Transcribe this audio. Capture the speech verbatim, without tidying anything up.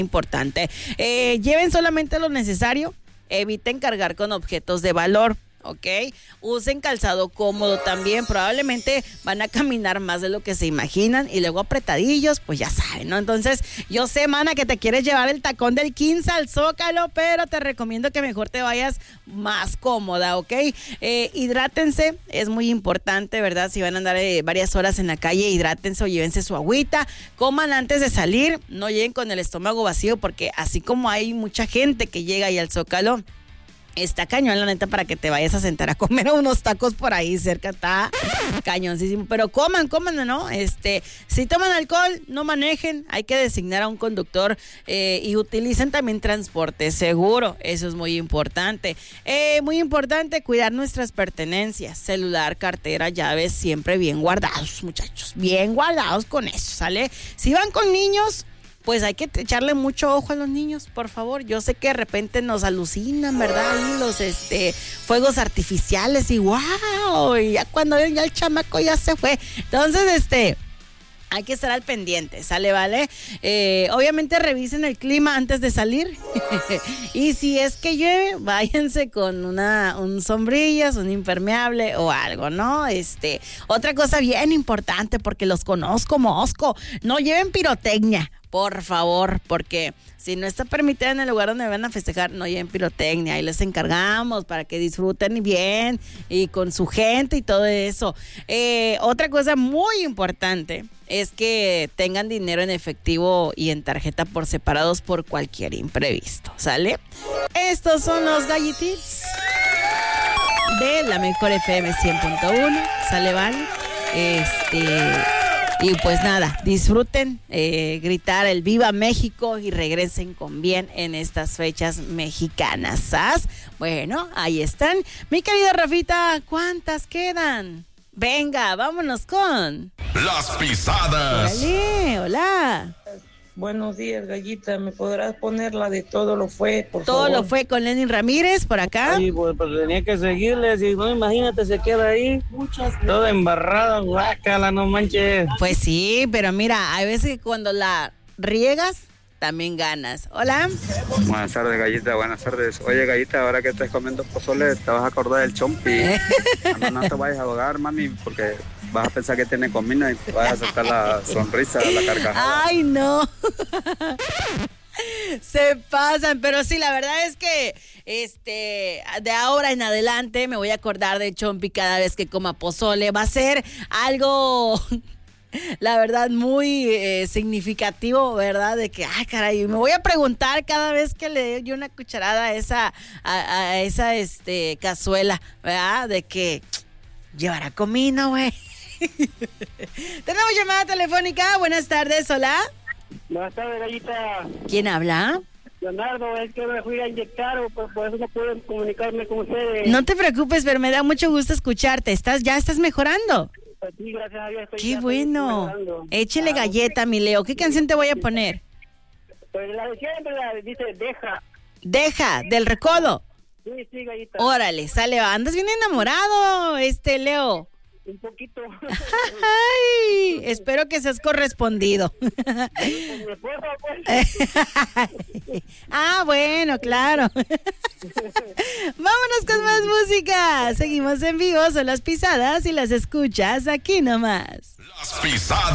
importante. Eh, lleven solamente lo necesario, eviten cargar con objetos de valor. ¿Ok? Usen calzado cómodo también, probablemente van a caminar más de lo que se imaginan y luego apretadillos, pues ya saben, ¿no? Entonces, yo sé, mana, que te quieres llevar el tacón del quince al Zócalo, pero te recomiendo que mejor te vayas más cómoda, ¿ok? Eh, hidrátense, es muy importante, ¿verdad? Si van a andar eh, varias horas en la calle, hidrátense o llévense su agüita, coman antes de salir, no lleguen con el estómago vacío, porque así como hay mucha gente que llega ahí al Zócalo, está cañón, la neta, para que te vayas a sentar a comer unos tacos por ahí cerca, está cañoncísimo, pero coman, coman, ¿no? Este, si toman alcohol, no manejen, hay que designar a un conductor eh, y utilicen también transporte seguro, eso es muy importante. Eh, muy importante cuidar nuestras pertenencias, celular, cartera, llaves, siempre bien guardados, muchachos, bien guardados con eso, ¿sale? Si van con niños, pues hay que echarle mucho ojo a los niños, por favor. Yo sé que de repente nos alucinan, ¿verdad? Y los este, fuegos artificiales y wow, y ya cuando ya el chamaco ya se fue. Entonces, este... hay que estar al pendiente, ¿sale, vale? Eh, obviamente revisen el clima antes de salir. Y si es que llueve, váyanse con una un sombrillas, un impermeable o algo, ¿no? Este, otra cosa bien importante, porque los conozco, mosco, no lleven pirotecnia, por favor, porque si no está permitida en el lugar donde van a festejar, no lleven pirotecnia, ahí les encargamos para que disfruten bien y con su gente y todo eso. Eh, otra cosa muy importante es que tengan dinero en efectivo y en tarjeta por separados por cualquier imprevisto, ¿sale? Estos son los galletitos de la mejor F M cien punto uno, ¿sale, vale? Este... Y pues nada, disfruten, eh, gritar el Viva México y regresen con bien en estas fechas mexicanas. ¿Sas? Bueno, ahí están. Mi querida Rafita, ¿cuántas quedan? Venga, vámonos con... Las pisadas. Órale, hola. Buenos días, Gallita. ¿Me podrás poner la de Todo lo fue, por Todo favor? lo fue con Lenin Ramírez, por acá. Sí, pues, pues tenía que seguirles y no, imagínate, se queda ahí toda embarrada, guácala, no manches. Pues sí, pero mira, hay veces que cuando la riegas, también ganas. Hola. Buenas tardes, Gallita, buenas tardes. Oye, Gallita, ahora que estés comiendo pozole, te vas a acordar del chompi. No, no te vayas a ahogar, mami, porque vas a pensar que tiene comida y te vas a sacar la sonrisa, la carcajada. Ay, no. Se pasan, pero sí, la verdad es que este de ahora en adelante me voy a acordar de Chompi cada vez que coma pozole. Va a ser algo, la verdad, muy eh, significativo, ¿verdad? De que, ay, caray, me voy a preguntar cada vez que le doy yo una cucharada a esa, a, a esa este, cazuela, ¿verdad? De que llevará comino, güey. Tenemos llamada telefónica. Buenas tardes, hola. Buenas tardes, Gallita. ¿Quién habla? Leonardo, es que me fui a inyectar, pues por eso no puedo comunicarme con ustedes. No te preocupes, pero me da mucho gusto escucharte. ¿Estás, ya estás mejorando? Pues sí, gracias a Dios. Estoy, Qué ya bueno. estoy mejorando. Échele Ah, galleta, mi Leo. ¿Qué canción te voy a poner? Pues la de siempre, la de- dice, deja. Deja, del Recodo. Sí, sí, Gallita. Órale, sale, andas bien enamorado, este Leo. Un poquito. Ay, espero que seas correspondido. Con mi esposa, pues. Ah, bueno, claro. Vámonos con más música. Seguimos en vivo, son las pisadas y las escuchas aquí nomás. Las pisadas.